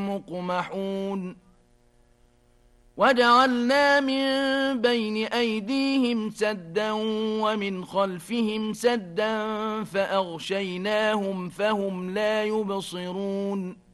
مقمحون وجعلنا من بين أيديهم سدا ومن خلفهم سدا فأغشيناهم فهم لا يبصرون